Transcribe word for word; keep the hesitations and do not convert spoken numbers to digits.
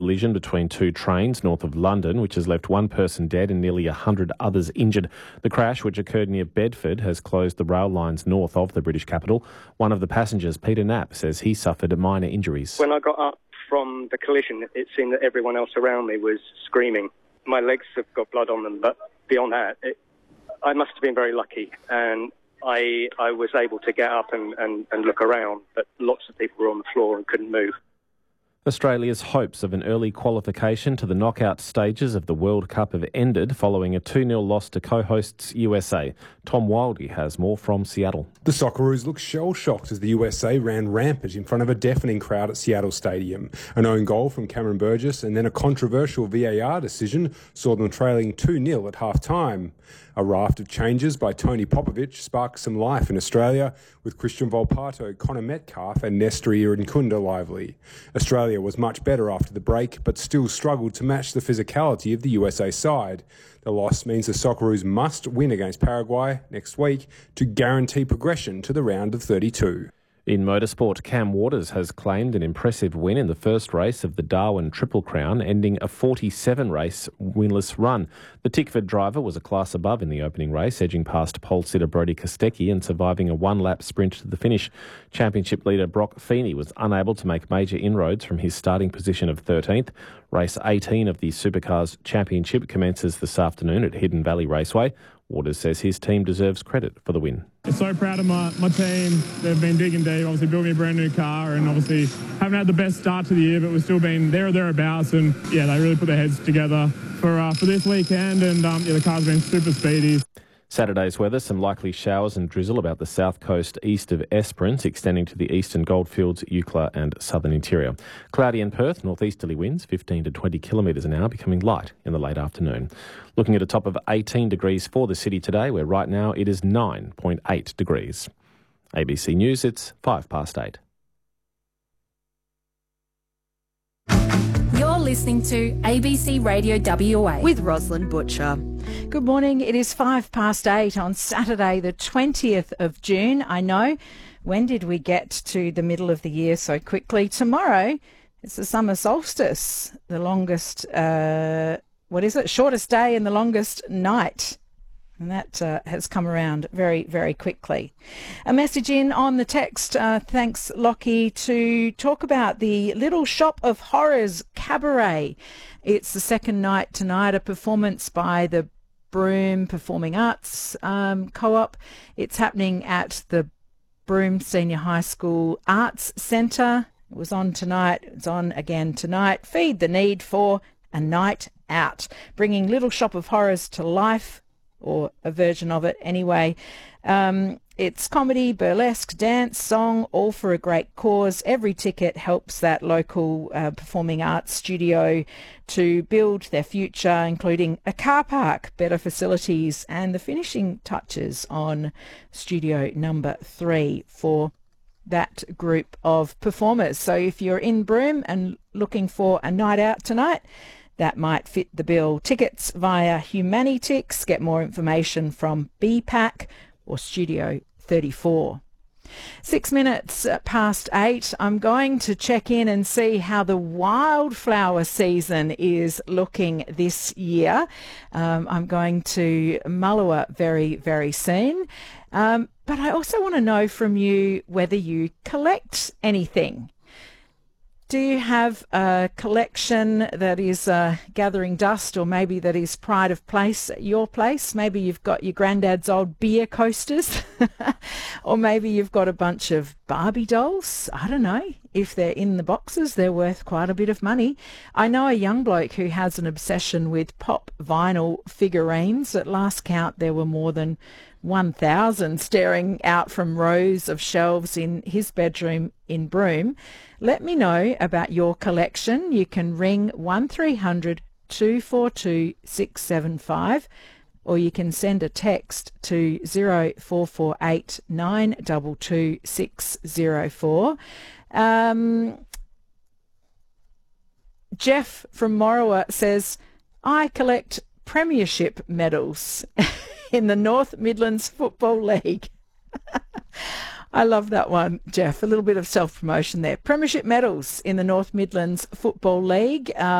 collision between two trains north of London, which has left one person dead and nearly one hundred others injured. The crash, which occurred near Bedford, has closed the rail lines north of the British capital. One of the passengers, Peter Knapp, says he suffered minor injuries. When I got up from the collision, it seemed that everyone else around me was screaming. My legs have got blood on them, but beyond that, it, I must have been very lucky, and I I was able to get up and, and, and look around, but lots of people were on the floor and couldn't move. Australia's hopes of an early qualification to the knockout stages of the World Cup have ended following a two nil loss to co-hosts U S A. Tom Wildey has more from Seattle. The Socceroos looked shell-shocked as the U S A ran rampant in front of a deafening crowd at Seattle Stadium. An own goal from Cameron Burgess and then a controversial V A R decision saw them trailing two nil at half-time. A raft of changes by Tony Popovic sparked some life in Australia, with Christian Volpato, Connor Metcalf and Nestor Irankunda lively. Australia was much better after the break, but still struggled to match the physicality of the U S A side. The loss means the Socceroos must win against Paraguay next week to guarantee progression to the round of thirty-two. In motorsport, Cam Waters has claimed an impressive win in the first race of the Darwin Triple Crown, ending a forty-seven race winless run. The Tickford driver was a class above in the opening race, edging past pole sitter Brodie Kostecki and surviving a one-lap sprint to the finish. Championship leader Brock Feeney was unable to make major inroads from his starting position of thirteenth. Race eighteen of the Supercars Championship commences this afternoon at Hidden Valley Raceway. Waters says his team deserves credit for the win. So proud of my, my team. They've been digging deep, obviously built me a brand new car, and obviously haven't had the best start to the year, but we've still been there or thereabouts, and yeah, they really put their heads together for uh, for this weekend, and um, yeah, the car's been super speedy. Saturday's weather, some likely showers and drizzle about the south coast east of Esperance, extending to the eastern Goldfields, Eucla and southern interior. Cloudy in Perth, northeasterly winds fifteen to twenty kilometres an hour, becoming light in the late afternoon. Looking at a top of eighteen degrees for the city today, where right now it is nine point eight degrees. A B C News, it's five past eight. You're listening to A B C Radio W A with Rosalind Butcher. Good morning. It is five past eight on Saturday, the twentieth of June. I know. When did we get to the middle of the year so quickly? Tomorrow, it's the summer solstice, the longest, uh, what is it? Shortest day and the longest night. And that uh, has come around very, very quickly. A message in on the text, uh, thanks Lockie, to talk about the Little Shop of Horrors Cabaret. It's the second night tonight, a performance by the Broome Performing Arts um, Co-op. It's happening at the Broome Senior High School Arts Centre. It was on tonight. It's on again tonight. Feed the need for a night out, bringing Little Shop of Horrors to life, or a version of it anyway. Um, it's comedy, burlesque, dance, song, all for a great cause. Every ticket helps that local uh, performing arts studio to build their future, including a car park, better facilities, and the finishing touches on studio number three for that group of performers. So if you're in Broome and looking for a night out tonight, that might fit the bill. Tickets via Humanitix. Get more information from B PAC or Studio thirty-four. Six minutes past eight. I'm going to check in and see how the wildflower season is looking this year. Um, I'm going to Mullewa very, very soon. Um, but I also want to know from you whether you collect anything. Do you have a collection that is uh, gathering dust, or maybe that is pride of place at your place? Maybe you've got your granddad's old beer coasters, or maybe you've got a bunch of Barbie dolls. I don't know. If they're in the boxes, they're worth quite a bit of money. I know a young bloke who has an obsession with pop vinyl figurines. At last count, there were more than one thousand staring out from rows of shelves in his bedroom in Broome. Let me know about your collection. You can ring one three hundred two four two six seven five, or you can send a text to zero four four eight nine two two six zero four. Um, Jeff from Morawa says, I collect premiership medals in the North Midlands Football League. I love that one, Jeff. A little bit of self-promotion there. Premiership medals in the North Midlands Football League. Uh,